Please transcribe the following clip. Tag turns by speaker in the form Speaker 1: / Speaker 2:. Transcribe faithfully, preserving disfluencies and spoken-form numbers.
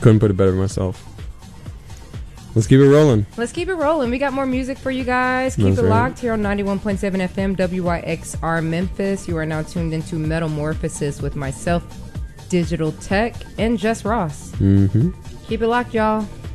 Speaker 1: Couldn't put it better myself. Let's keep it rolling.
Speaker 2: Let's keep it rolling. We got more music for you guys. Keep
Speaker 1: That's
Speaker 2: it
Speaker 1: right.
Speaker 2: locked here on ninety-one point seven F M W Y X R Memphis. You are now tuned into Metamorphosis with myself, Digital Tech, and Jess Ross.
Speaker 1: Mm-hmm.
Speaker 2: Keep it locked, y'all.